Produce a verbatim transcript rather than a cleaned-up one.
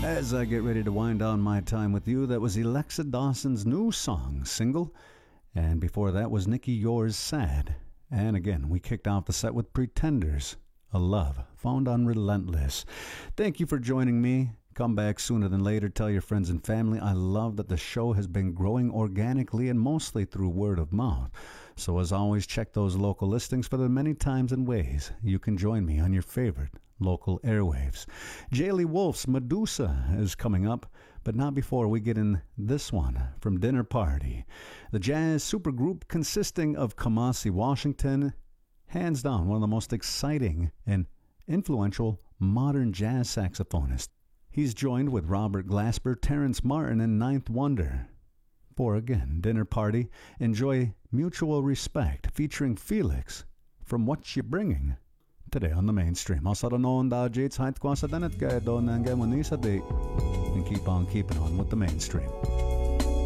As I get ready to wind down my time with you, that was Alexa Dawson's new song, Single. And before that was Nikki Yours, Sad. And again, we kicked off the set with Pretenders, A Love Found on Relentless. Thank you for joining me. Come back sooner than later. Tell your friends and family. I love that the show has been growing organically and mostly through word of mouth. So as always, check those local listings for the many times and ways you can join me on your favorite local airwaves. Jaylee Wolf's Medusa is coming up, but not before we get in this one from Dinner Party. The jazz supergroup consisting of Kamasi Washington, hands down one of the most exciting and influential modern jazz saxophonists. He's joined with Robert Glasper, Terrence Martin, and Ninth Wonder. For again, Dinner Party, enjoy Mutual Respect featuring Felix from What You Bringing today on the mainstream. Also noon da jits height kwasa danet kaya doon ang gamon ni sa day and keep on keeping on with the mainstream.